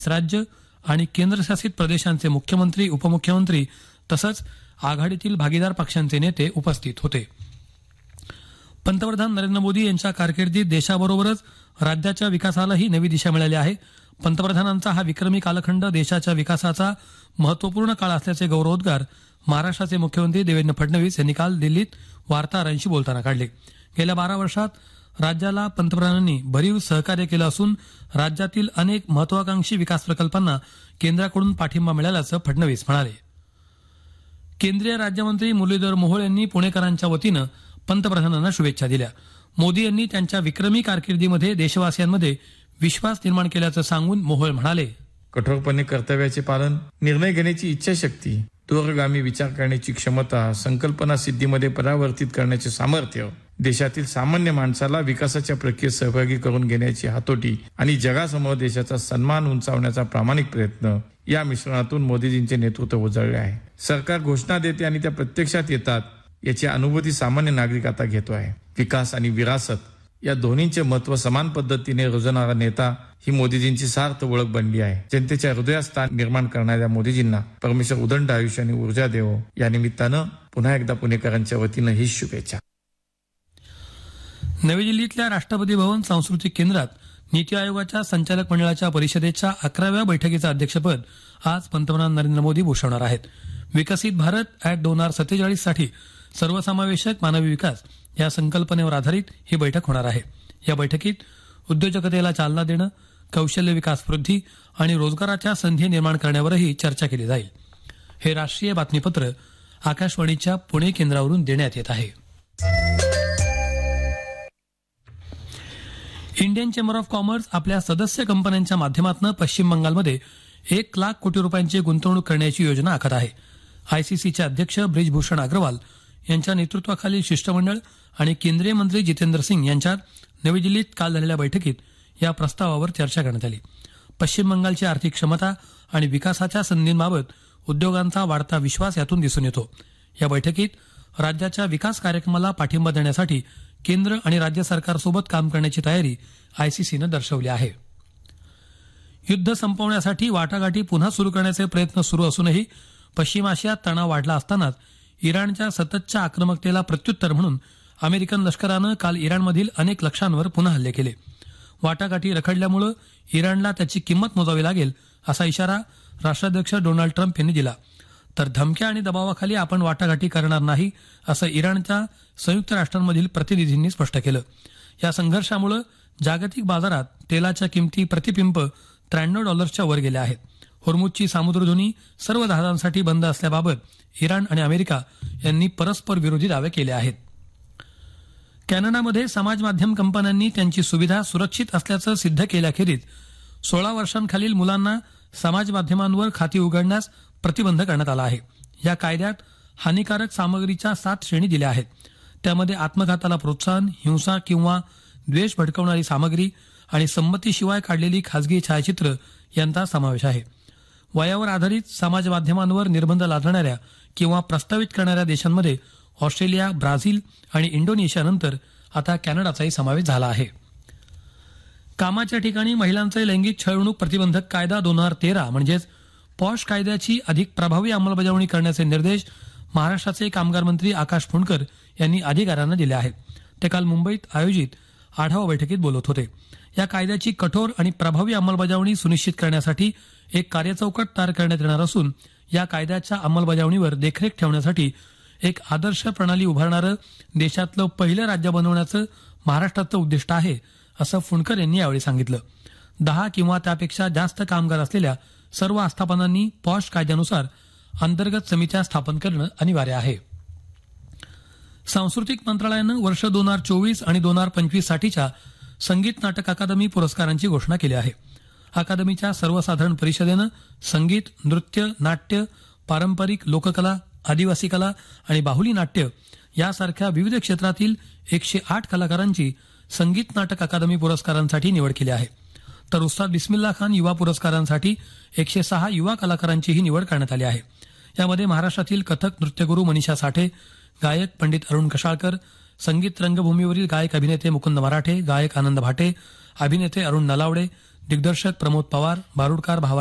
राज्य आणि केंद्रशासित प्रदेशांचे मुख्यमंत्री उपमुख्यमंत्री तसंच आघाडीतील भागीदार पक्षांचे नेते उपस्थित होते. पंतप्रधान नरेंद्र मोदी यांच्या कारकिर्दीत देशाबरोबरच राज्याच्या विकासालाही नवी दिशा मिळाली आहे. पंतप्रधानांचा हा विक्रमी कालखंड देशाच्या विकासाचा महत्वपूर्ण काळ असल्याचे गौरवोद्गार महाराष्ट्राचे मुख्यमंत्री देवेंद्र फडणवीस यांनी काल दिल्लीत वार्ताहरांशी बोलताना काढले. गेल्या 12 वर्षात राज्याला पंतप्रधानांनी भरीव सहकार्य केलं असून राज्यातील अनेक महत्वाकांक्षी विकास प्रकल्पांना केंद्राकडून पाठिंबा मिळाल्याचं फडणवीस म्हणाले. केंद्रीय राज्यमंत्री मुरलीधर मोहोळ यांनी पुणेकरांच्या वतीनं पंतप्रधानांना शुभेच्छा दिल्या. मोदी यांनी त्यांच्या विक्रमी कारकिर्दीमध्ये देशवासियांमध्ये विश्वास निर्माण केल्याचं सांगून मोहोळ म्हणाले, कठोरपणे कर्तव्याचे पालन, निर्णय घेण्याची इच्छाशक्ती, दूरगामी विचार करण्याची क्षमता, संकल्पना सिद्धीमध्ये परावर्तित करण्याचे सामर्थ्य, देशातील सामान्य माणसाला विकासाच्या प्रक्रियेत सहभागी करून घेण्याची हातोटी आणि जगासमोर देशाचा सन्मान उंचावण्याचा प्रामाणिक प्रयत्न या मिश्रणातून मोदीजींचे नेतृत्व उजळले आहे. सरकार घोषणा देते आणि त्या प्रत्यक्षात येतात याची अनुभूती सामान्य नागरिक आता घेतो आहे. विकास आणि विरासत या दोन्हींचे महत्व समान पद्धतीने रुजणारा नेता ही मोदीजींची सार्थ ओळख बनली आहे. जनतेच्या हृदयात स्थान निर्माण करणाऱ्या मोदीजींना परमेश्वर उदंड आयुष्य आणि ऊर्जा देवो. या निमित्तानं पुन्हा एकदा पुणेकरांच्या वतीनं ही शुभेच्छा. नवी दिल्लीतल्या राष्ट्रपती भवन सांस्कृतिक केंद्रात नीती आयोगाच्या संचालक मंडळाच्या परिषदेच्या 11व्या बैठकीचं अध्यक्षपद आज पंतप्रधान नरेंद्र मोदी भूषवणार आहेत. विकसित भारत ऍट 2047 साठी सर्वसमावेशक मानवी विकास या संकल्पनेवर आधारित ही बैठक होणार आहे. या बैठकीत उद्योजकतेला चालना देणं, कौशल्य विकास वृद्धी आणि रोजगाराच्या संधी निर्माण करण्यावरही चर्चा केली जाईल. हे राष्ट्रीय बातमीपत्र आकाशवाणीच्या पुणे केंद्रावरून देण्यात येत आहे. इंडियन चेंबर ऑफ कॉमर्स आपल्या सदस्य कंपन्यांच्या माध्यमातून पश्चिम बंगालमध्ये 1 लाख कोटी रुपयांची गुंतवणूक करण्याची योजना आखत आहे. आयसीसीचे अध्यक्ष ब्रिजभूषण अग्रवाल यांच्या नेतृत्वाखालील शिष्टमंडळ आणि केंद्रीय मंत्री जितेंद्र सिंग यांच्यात नवी दिल्लीत काल झालेल्या बैठकीत या प्रस्तावावर चर्चा करण्यात आली. पश्चिम बंगालची आर्थिक क्षमता आणि विकासाच्या संधींबाबत उद्योगांचा वाढता विश्वास यातून दिसून येतो. या बैठकीत राज्याच्या विकास कार्यक्रमाला पाठिंबा देण्यासाठी केंद्र आणि राज्य सरकारसोबत काम करण्याची तयारी आयसीसीनं दर्शवली आहे. युद्ध संपवण्यासाठी वाटाघाटी पुन्हा सुरू करण्याचे प्रयत्न सुरू असूनही पश्चिम आशियात तणाव वाढला असतानाच इराणच्या सततच्या आक्रमकतेला प्रत्युत्तर म्हणून अमेरिकन लष्करानं काल इराणमधील अनेक लक्ष्यांवर पुन्हा हल्ले केले. वाटाघाटी रखडल्यामुळे इराणला त्याची किंमत मोजावी लागेल असा इशारा राष्ट्राध्यक्ष डोनाल्ड ट्रम्प यांनी दिला. तर धमक्या आणि दबावाखाली आपण वाटाघाटी करणार नाही असं इराणच्या संयुक्त राष्ट्रांमधील प्रतिनिधींनी स्पष्ट केलं. या संघर्षामुळे जागतिक बाजारात तेलाच्या किमती प्रतिपिंप $93 वर गेल्या आहेत. होर्मुझची सामुद्रधुनी सर्व जहाजांसाठी बंद असल्याबाबत इराण आणि अमेरिका यांनी परस्पर विरोधी दावे केले आहेत. कॅनडामध्ये समाज माध्यम कंपन्यांनी त्यांची सुविधा सुरक्षित असल्याचं सिद्ध केल्याखेरीज 16 वर्षांखालील मुलांना समाज माध्यमांवर खाती उघडण्यास प्रतिबंध करण्यात आला आहे. या कायद्यात हानिकारक सामग्रीच्या 7 श्रेणी दिल्या आहेत. त्यामध्ये आत्मघाताला प्रोत्साहन, हिंसा किंवा द्वेष भडकवणारी सामग्री आणि संमतीशिवाय काढलेली खासगी छायाचित्र यांचा समावेश आहे. वयावर आधारित समाज माध्यमांवर निर्बंध लादणाऱ्या किंवा प्रस्तावित करणाऱ्या देशांमध्ये ऑस्ट्रेलिया, ब्राझील आणि इंडोनेशियानंतर आता कॅनडाचाही समावेश झाला आहे. कामाच्या ठिकाणी महिलांचे लैंगिक छळवणूक प्रतिबंधक कायदा 2013 म्हणजेच पॉश कायद्याची अधिक प्रभावी अंमलबजावणी करण्याचे निर्देश महाराष्ट्राचे कामगार मंत्री आकाश फुंडकर यांनी अधिकाऱ्यांना दिले आहेत. ते काल मुंबईत आयोजित आढावा बैठकीत बोलत होते. या कायद्याची कठोर आणि प्रभावी अंमलबजावणी सुनिश्चित करण्यासाठी एक कार्यचौकट तयार करण्यात येणार असून या कायद्याच्या अंमलबजावणीवर देखरेख ठेवण्यासाठी एक आदर्श प्रणाली उभारणारं देशातलं पहिलं राज्य बनवण्याचं महाराष्ट्राचं उद्दिष्ट आहे असं फुंडकर यांनी यावेळी सांगितलं. 10 किंवा त्यापेक्षा जास्त कामगार असलेल्या सर्व आस्थापनांनी पॉश कायद्यानुसार अंतर्गत समित्या स्थापन करणं अनिवार्य आहे. सांस्कृतिक मंत्रालयानं वर्ष 2024 आणि 2025 साठीच्या संगीत नाटक अकादमी पुरस्कारांची घोषणा केली आहे. अकादमीच्या सर्वसाधारण परिषदेनं संगीत, नृत्य, नाट्य, पारंपरिक लोककला, आदिवासी कला आणि बाहुली नाट्य यासारख्या विविध क्षेत्रातील 108 कलाकारांची संगीत नाटक अकादमी पुरस्कारांसाठी निवड केली आहे. तर उस्ताद बिस्मिल्ला खान युवा पुरस्कारांसाठी 106 युवा कलाकारांचीही निवड करण्यात आली आहे. यामध्ये महाराष्ट्रातील कथक नृत्यगुरू मनीषा साठे, गायक पंडित अरुण कशाळकर, संगीत रंगभूमीवरील गायक अभिनेते मुकुंद मराठे, गायक आनंद भाटे, अभिनेते अरुण नलावडे, दिग्दर्शक प्रमोद पवार, बारुडकार भावा